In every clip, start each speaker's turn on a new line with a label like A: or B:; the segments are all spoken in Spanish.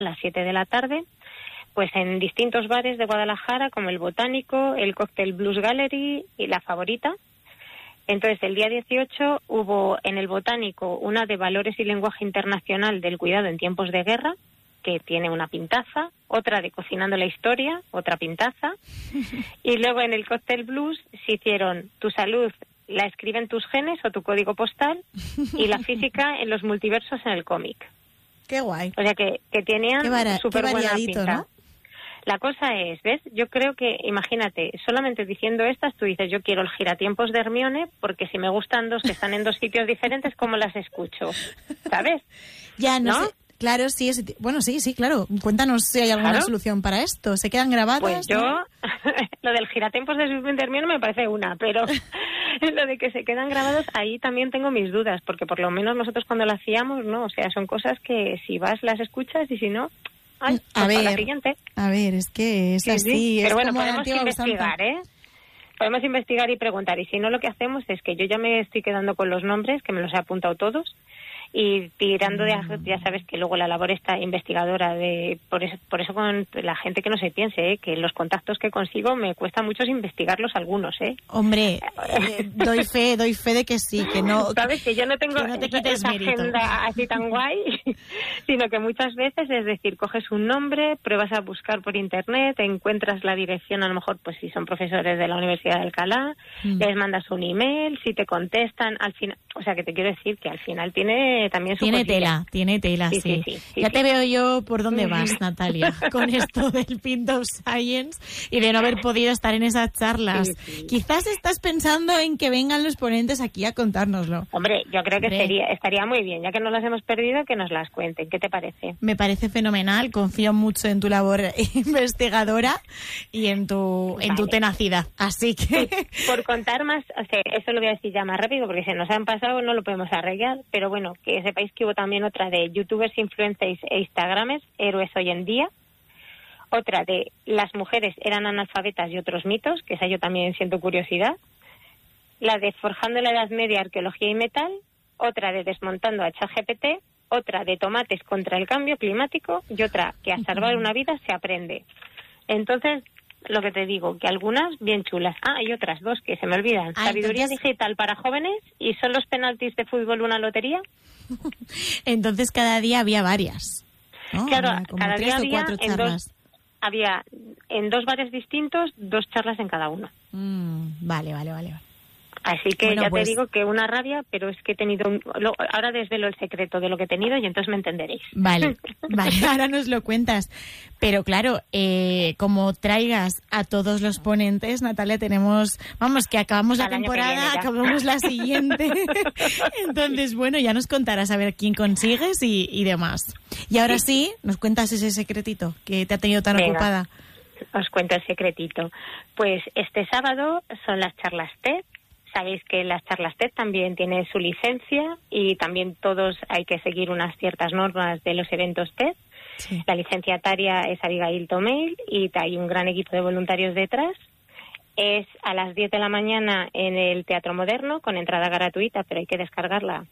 A: a las 7 de la tarde, pues en distintos bares de Guadalajara, como el Botánico, el Cóctel Blues Gallery y la Favorita. Entonces, el día 18 hubo en el Botánico una de Valores y Lenguaje Internacional del Cuidado en Tiempos de Guerra, que tiene una pintaza, otra de Cocinando la Historia, otra pintaza, y luego en el Cóctel Blues se hicieron Tu salud la escriben tus genes o tu código postal, y la física en los multiversos en el cómic.
B: ¡Qué guay!
A: O sea que tenían súper buena pinta.
B: ¿No?
A: La cosa es, ¿ves? Yo creo que, imagínate, solamente diciendo estas, tú dices, yo quiero el giratiempos de Hermione, porque si me gustan dos que están en dos sitios diferentes, ¿cómo las escucho? ¿Sabes?
B: Ya, no sé. Claro, sí, bueno, sí, claro. Cuéntanos si hay alguna solución para esto. ¿Se quedan grabadas?
A: Pues yo, ¿no? Lo del giratiempos de Hermione me parece una, pero lo de que se quedan grabados, ahí también tengo mis dudas, porque por lo menos nosotros cuando lo hacíamos, ¿no? O sea, son cosas que si vas las escuchas y si no... Ay,
B: a
A: la siguiente.
B: ver, es que es así.
A: Sí.
B: Es
A: pero bueno,
B: como
A: podemos investigar, ¿eh? Podemos investigar y preguntar. Y si no, lo que hacemos es que yo ya me estoy quedando con los nombres, que me los he apuntado todos, y tirando de... Ya sabes que luego la labor está investigadora de... Por eso con la gente que no se piense, que los contactos que consigo me cuesta mucho investigarlos algunos, ¿eh?
B: Hombre, doy fe de que sí, que no...
A: Sabes que yo no tengo esa agenda así tan guay, sino que muchas veces, es decir, coges un nombre, pruebas a buscar por internet, encuentras la dirección, a lo mejor, pues si son profesores de la Universidad de Alcalá, les mandas un email, si te contestan, al final... O sea, que te quiero decir que al final tiene también su cosilla.
B: Tiene tela, sí. Ya te veo yo por dónde vas, Natalia, con esto del Pint of Science y de no haber podido estar en esas charlas. Sí. Quizás estás pensando en que vengan los ponentes aquí a contárnoslo.
A: Hombre, yo creo que estaría muy bien, ya que no las hemos perdido, que nos las cuenten. ¿Qué te parece?
B: Me parece fenomenal, confío mucho en tu labor investigadora y en tu tenacidad. Así que...
A: Por contar más, o sea, eso lo voy a decir ya más rápido porque se nos han pasado, no lo podemos arreglar, pero bueno, que sepáis que hubo también otra de youtubers, influencers e instagramers, héroes hoy en día, otra de las mujeres eran analfabetas y otros mitos, que esa yo también siento curiosidad, la de Forjando la Edad Media, Arqueología y Metal, otra de Desmontando a ChatGPT, otra de Tomates contra el cambio climático y otra que a salvar una vida se aprende. Entonces, lo que te digo, que algunas bien chulas. Y otras dos que se me olvidan. Sabiduría digital para jóvenes y son los penaltis de fútbol una lotería.
B: Entonces cada día había varias, ¿no?
A: Claro, cada día
B: había
A: en dos bares distintos, 2 charlas en cada uno.
B: Vale.
A: Así que
B: bueno,
A: ya
B: pues...
A: te digo que una rabia, pero es que he tenido... ahora desvelo el secreto de lo que he tenido y entonces me entenderéis.
B: Vale, ahora nos lo cuentas. Pero claro, como traigas a todos los ponentes, Natalia, tenemos... Vamos, que acabamos la temporada, acabamos la siguiente. Entonces, bueno, ya nos contarás a ver quién consigues y demás. Y ahora sí, nos cuentas ese secretito que te ha tenido tan ocupada.
A: Os cuento el secretito. Pues este sábado son las charlas TED. Sabéis que las charlas TED también tienen su licencia y también todos hay que seguir unas ciertas normas de los eventos TED. Sí. La licenciataria es Abigail Tomeil y hay un gran equipo de voluntarios detrás. Es a las 10 de la mañana en el Teatro Moderno con entrada gratuita, pero hay que descargarla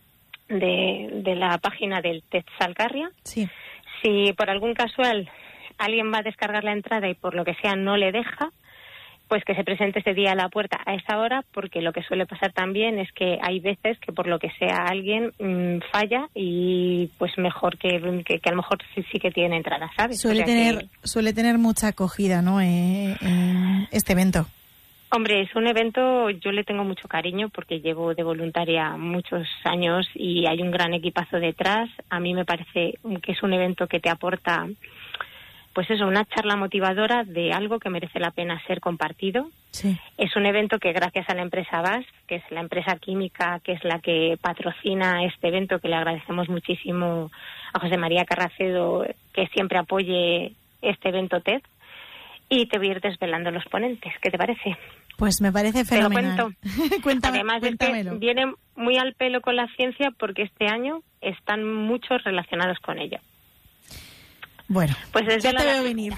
A: de la página del TED Salcarria.
B: Sí.
A: Si por algún casual alguien va a descargar la entrada y por lo que sea no le deja, pues que se presente ese día a la puerta a esa hora, porque lo que suele pasar también es que hay veces que por lo que sea alguien falla y pues mejor que a lo mejor sí que tiene entrada, ¿sabes?
B: Suele tener mucha acogida, ¿no? Este evento.
A: Hombre, es un evento, yo le tengo mucho cariño porque llevo de voluntaria muchos años y hay un gran equipazo detrás. A mí me parece que es un evento que te aporta... Pues eso, una charla motivadora de algo que merece la pena ser compartido.
B: Sí.
A: Es un evento que gracias a la empresa BASF, que es la empresa química, que es la que patrocina este evento, que le agradecemos muchísimo a José María Carracedo, que siempre apoye este evento TED. Y te voy a ir desvelando los ponentes. ¿Qué te parece?
B: Pues me parece fenomenal.
A: Te lo cuento. Además
B: cuéntamelo.
A: Es que viene muy al pelo con la ciencia porque este año están muchos relacionados con ello.
B: Bueno,
A: pues
B: ya te veo venir.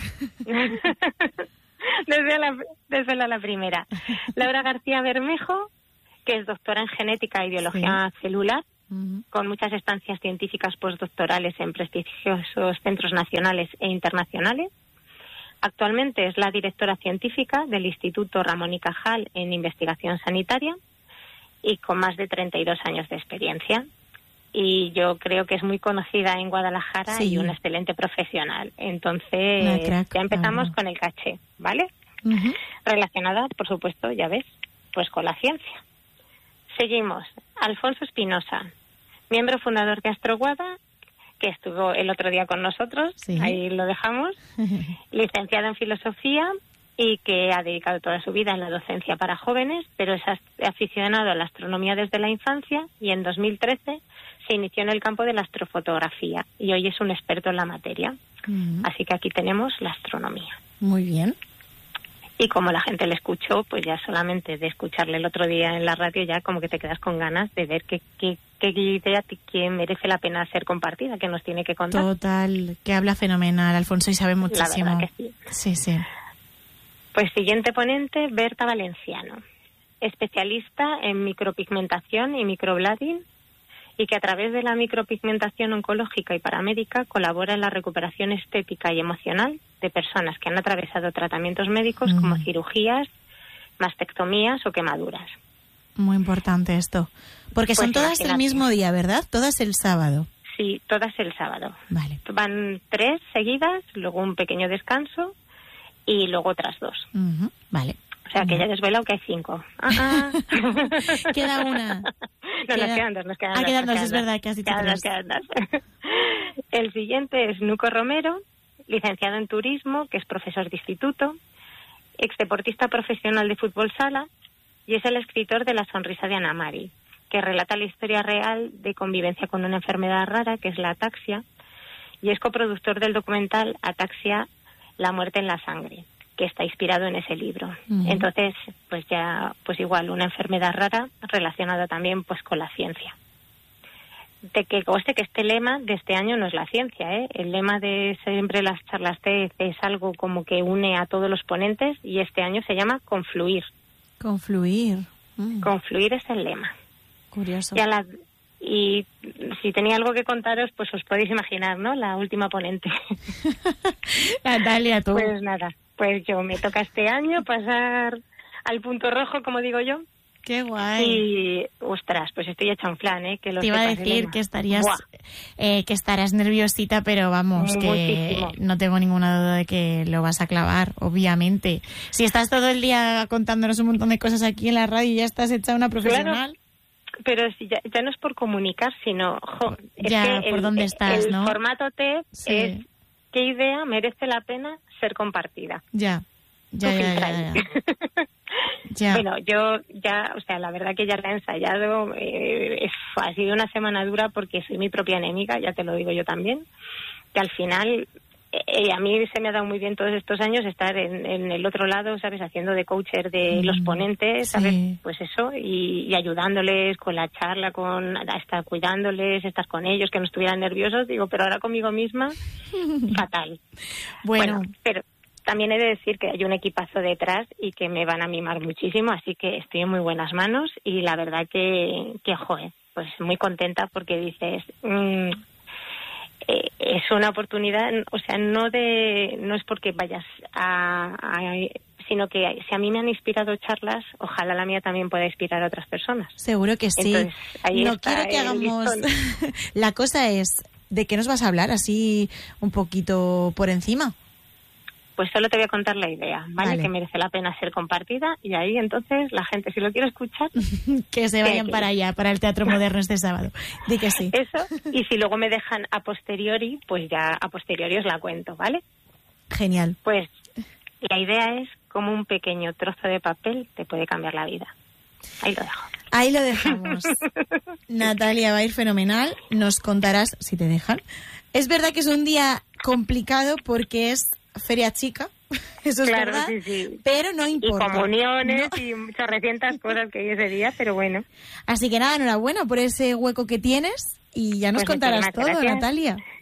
A: Desde la primera. Laura García Bermejo, que es doctora en genética y biología celular, con muchas estancias científicas postdoctorales en prestigiosos centros nacionales e internacionales. Actualmente es la directora científica del Instituto Ramón y Cajal en Investigación Sanitaria y con más de 32 años de experiencia. Y yo creo que es muy conocida en Guadalajara y una excelente profesional. Entonces, ya empezamos con el caché, ¿vale? Relacionada, por supuesto, ya ves, pues con la ciencia. Seguimos. Alfonso Espinosa, miembro fundador de Astroguada, que estuvo el otro día con nosotros, ahí lo dejamos, licenciado en Filosofía y que ha dedicado toda su vida a la docencia para jóvenes, pero es aficionado a la astronomía desde la infancia y en 2013 se inició en el campo de la astrofotografía y hoy es un experto en la materia. Así que aquí tenemos la astronomía.
B: Muy bien.
A: Y como la gente le escuchó, pues ya solamente de escucharle el otro día en la radio ya como que te quedas con ganas de ver qué idea que merece la pena ser compartida, que nos tiene que contar.
B: Total, que habla fenomenal, Alfonso, y sabe muchísimo.
A: La verdad que sí.
B: Sí, sí.
A: Pues siguiente ponente, Berta Valenciano, especialista en micropigmentación y microblading, y que a través de la micropigmentación oncológica y paramédica colabora en la recuperación estética y emocional de personas que han atravesado tratamientos médicos como cirugías, mastectomías o quemaduras.
B: Muy importante esto. Porque pues son todas el mismo día, ¿verdad? Todas el sábado.
A: Sí, todas el sábado.
B: Vale.
A: Van 3 seguidas, luego un pequeño descanso y luego otras 2.
B: Vale.
A: O sea, que ya he desvelado que hay 5.
B: Queda una.
A: No, nos quedan 2, nos quedan 2.
B: Quedan 2, es verdad, que has dicho 3.
A: Quedan 2. El siguiente es Nuco Romero, licenciado en Turismo, que es profesor de instituto, exdeportista profesional de fútbol sala, y es el escritor de La sonrisa de Ana Mari, que relata la historia real de convivencia con una enfermedad rara, que es la ataxia, y es coproductor del documental Ataxia, la muerte en la sangre, que está inspirado en ese libro. Entonces, pues ya, pues igual, una enfermedad rara relacionada también pues con la ciencia. De que conste que este lema de este año no es la ciencia, ¿eh? El lema de siempre las charlas TED es algo como que une a todos los ponentes y este año se llama Confluir.
B: Confluir.
A: Confluir es el lema.
B: Curioso.
A: Y si tenía algo que contaros, pues os podéis imaginar, ¿no? La última ponente.
B: Natalia, tú.
A: Pues nada. Pues yo me toca este año pasar al punto rojo, como digo yo.
B: ¡Qué guay!
A: Y, ostras, pues estoy hecha un flan, ¿eh? Que lo
B: te iba a decir que que estarás nerviosita, pero vamos,
A: muchísimo.
B: Que no tengo ninguna duda de que lo vas a clavar, obviamente. Si estás todo el día contándonos un montón de cosas aquí en la radio y ya estás hecha una profesional...
A: Claro, pero si ya no es por comunicar, sino... es
B: ya,
A: que
B: por dónde estás,
A: el
B: ¿no?
A: El formato TED es qué idea merece la pena ser compartida.
B: Ya.
A: Bueno, yo ya, o sea, la verdad que ya la he ensayado, ha sido una semana dura porque soy mi propia enemiga, ya te lo digo yo también, que al final a mí se me ha dado muy bien todos estos años estar en el otro lado, ¿sabes? Haciendo de coacher de los ponentes, ¿sabes? Sí. Pues eso, y ayudándoles con la charla, estar cuidándoles, estar con ellos, que no estuvieran nerviosos, digo, pero ahora conmigo misma, fatal.
B: Bueno,
A: pero también he de decir que hay un equipazo detrás y que me van a mimar muchísimo, así que estoy en muy buenas manos y la verdad que joder, pues muy contenta porque dices... es una oportunidad, o sea, no es porque vayas sino que si a mí me han inspirado charlas, ojalá la mía también pueda inspirar a otras personas.
B: Seguro que sí.
A: Entonces,
B: no quiero que hagamos... La cosa es, ¿de qué nos vas a hablar así un poquito por encima?
A: Pues solo te voy a contar la idea, ¿vale? Que merece la pena ser compartida y ahí entonces la gente, si lo quiere escuchar...
B: que se vayan para allá, para el Teatro Moderno este sábado. Di que sí.
A: Eso, y si luego me dejan a posteriori, pues ya a posteriori os la cuento, ¿vale?
B: Genial.
A: Pues la idea es cómo un pequeño trozo de papel te puede cambiar la vida. Ahí lo dejo.
B: Ahí lo dejamos. Natalia, va a ir fenomenal. Nos contarás, si te dejan. Es verdad que es un día complicado porque es feria chica, eso es
A: claro,
B: verdad,
A: sí.
B: Pero no importa.
A: Y comuniones y muchas recientes cosas que hay ese día, pero bueno.
B: Así que nada, enhorabuena por ese hueco que tienes y ya nos contarás todo, gracias. Natalia.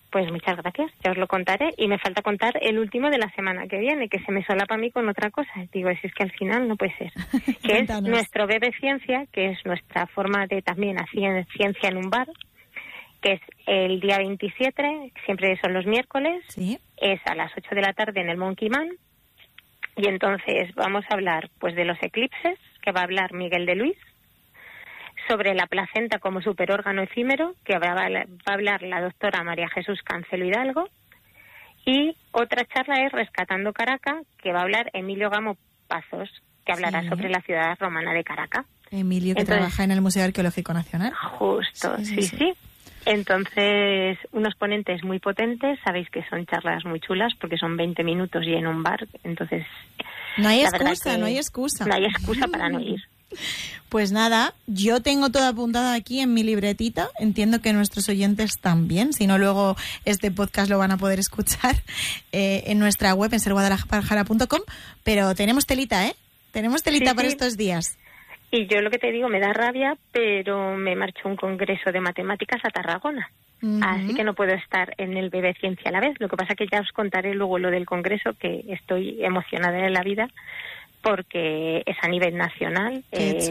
A: Pues muchas gracias, ya os lo contaré. Y me falta contar el último de la semana que viene, que se me solapa a mí con otra cosa. Digo, si es que al final no puede ser. Que es nuestro Bebe Ciencia, que es nuestra forma de también hacer ciencia en un bar, que es el día 27, siempre son los miércoles,
B: ¿sí?
A: Es a las 8 de la tarde en el Monkey Man. Y entonces vamos a hablar pues de los eclipses, que va a hablar Miguel de Luis, sobre la placenta como superórgano efímero, que va a hablar la doctora María Jesús Cancelo Hidalgo, y otra charla es Rescatando Caracas, que va a hablar Emilio Gamo Pazos, que hablará sobre la ciudad romana de Caracas.
B: Emilio, que trabaja en el Museo Arqueológico Nacional.
A: Justo, sí. Entonces, unos ponentes muy potentes, sabéis que son charlas muy chulas, porque son 20 minutos y en un bar, entonces...
B: No hay excusa.
A: No hay excusa para no ir.
B: Pues nada, yo tengo todo apuntado aquí en mi libretita. Entiendo que nuestros oyentes también. Si no, luego este podcast lo van a poder escuchar en nuestra web, en serguadalajara.com. Pero tenemos telita, ¿eh? Tenemos telita para estos días.
A: Y yo lo que te digo, me da rabia, pero me marcho a un congreso de matemáticas a Tarragona. Uh-huh. Así que no puedo estar en el Bebe Ciencia a la vez. Lo que pasa que ya os contaré luego lo del congreso, que estoy emocionada en la vida, porque es a nivel nacional,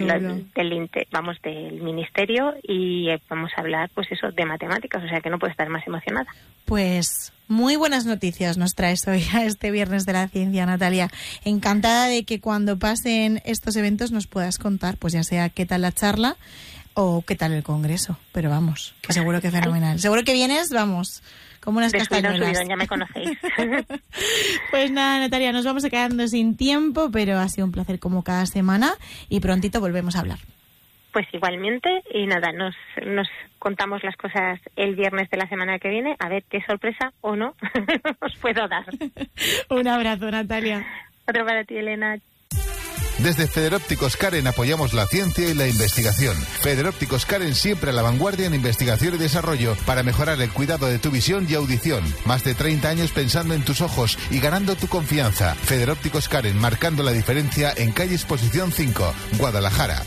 A: del ministerio, y vamos a hablar, pues eso, de matemáticas, o sea que no puedo estar más emocionada.
B: Pues muy buenas noticias nos traes hoy a este Viernes de la Ciencia, Natalia. Encantada de que cuando pasen estos eventos nos puedas contar, pues ya sea qué tal la charla o qué tal el congreso, pero vamos, que seguro que fenomenal. Seguro que vienes, vamos, como unas castañuelas.
A: Ya me conocéis.
B: Pues nada, Natalia, nos vamos quedando sin tiempo, pero ha sido un placer como cada semana y prontito volvemos a hablar.
A: Pues igualmente, y nada, nos contamos las cosas el viernes de la semana que viene, a ver qué sorpresa o no os puedo dar.
B: Un abrazo, Natalia.
A: Otro para ti, Elena.
C: Desde Federópticos Karen apoyamos la ciencia y la investigación. Federópticos Karen siempre a la vanguardia en investigación y desarrollo para mejorar el cuidado de tu visión y audición. Más de 30 años pensando en tus ojos y ganando tu confianza. Federópticos Karen, marcando la diferencia en calle Exposición 5, Guadalajara.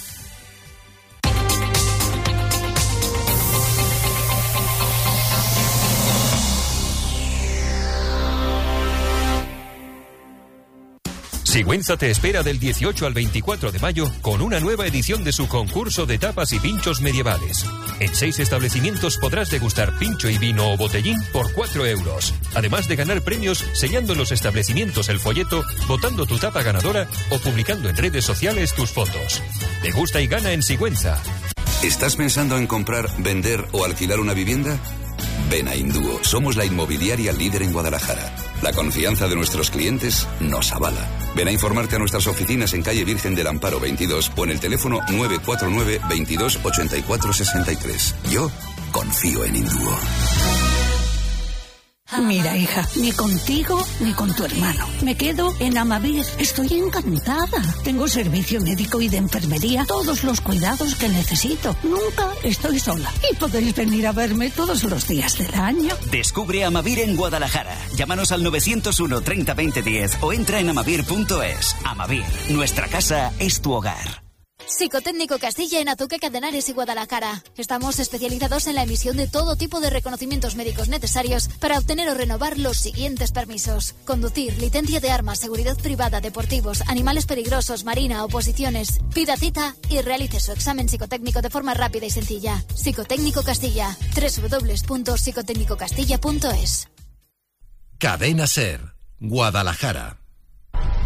D: Sigüenza te espera del 18 al 24 de mayo con una nueva edición de su concurso de tapas y pinchos medievales. En 6 establecimientos podrás degustar pincho y vino o botellín por 4 euros. Además de ganar premios sellando en los establecimientos el folleto, votando tu tapa ganadora o publicando en redes sociales tus fotos. Degusta y gana en Sigüenza.
E: ¿Estás pensando en comprar, vender o alquilar una vivienda? Ven a Indúo. Somos la inmobiliaria líder en Guadalajara. La confianza de nuestros clientes nos avala. Ven a informarte a nuestras oficinas en calle Virgen del Amparo 22 o en el teléfono 949 22 84 63. Yo confío en Indúo.
F: Mira, hija, ni contigo ni con tu hermano. Me quedo en Amavir. Estoy encantada. Tengo servicio médico y de enfermería, todos los cuidados que necesito. Nunca estoy sola. Y podéis venir a verme todos los días del año.
G: Descubre Amavir en Guadalajara. Llámanos al 901 30 20 10 o entra en amavir.es. Amavir, nuestra casa es tu hogar.
H: Psicotécnico Castilla en Azuque, Cadenares y Guadalajara. Estamos especializados en la emisión de todo tipo de reconocimientos médicos necesarios para obtener o renovar los siguientes permisos: conducir, licencia de armas, seguridad privada, deportivos, animales peligrosos, marina, oposiciones. Pida cita y realice su examen psicotécnico de forma rápida y sencilla. Psicotécnico Castilla. www.psicotécnicocastilla.es.
I: Cadena SER, Guadalajara.